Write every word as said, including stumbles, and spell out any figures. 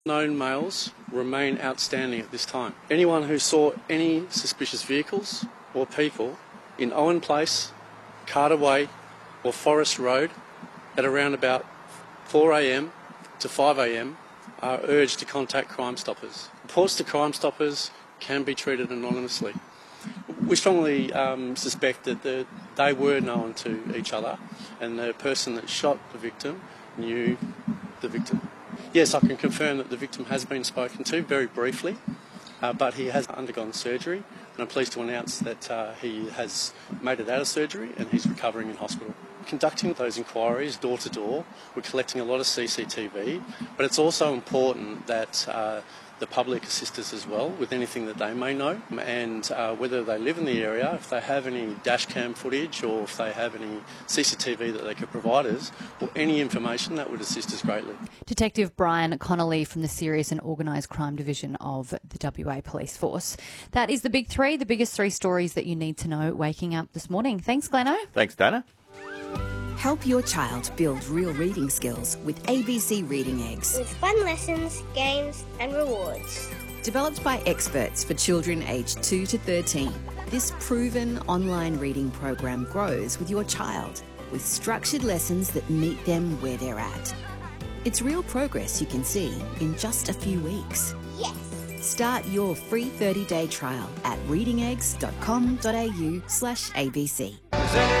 Known males remain outstanding at this time. Anyone who saw any suspicious vehicles or people in Owen Place, Carter Way or Forest Road at around about four a m to five a m are urged to contact Crime Stoppers. Reports to Crime Stoppers can be treated anonymously. We strongly um, suspect that the, they were known to each other and the person that shot the victim knew the victim. Yes, I can confirm that the victim has been spoken to very briefly, uh, but he has undergone surgery, and I'm pleased to announce that uh, he has made it out of surgery and he's recovering in hospital. Conducting those inquiries door to door, we're collecting a lot of C C T V, but it's also important that uh, the public assist us as well with anything that they may know, and uh, whether they live in the area, if they have any dash cam footage or if they have any C C T V that they could provide us, or any information that would assist us greatly. Detective Brian Connolly from the Serious and Organised Crime Division of the W A Police Force. That is the big three, the biggest three stories that you need to know waking up this morning. Thanks, Gleno. Thanks, Dana. Help your child build real reading skills with A B C Reading Eggs. With fun lessons, games and rewards. Developed by experts for children aged two to thirteen, this proven online reading program grows with your child with structured lessons that meet them where they're at. It's real progress you can see in just a few weeks. Yes! Start your free thirty-day trial at reading eggs dot com dot a u slash A B C.